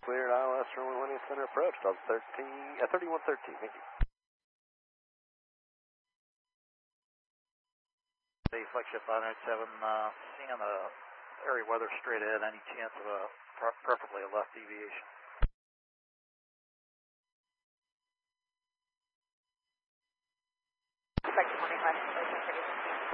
Cleared ILS runway 18 center approach, 3113, thank you. The flagship 597, seeing the area weather straight ahead, any chance of preferably a left deviation?